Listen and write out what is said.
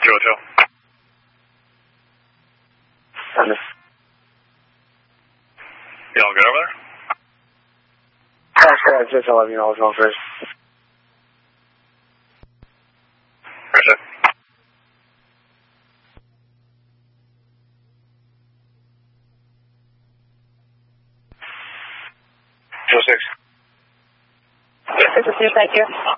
Y'all good over there? Just to let you know what's wrong first. Appreciate it. 206. This is Suicide here.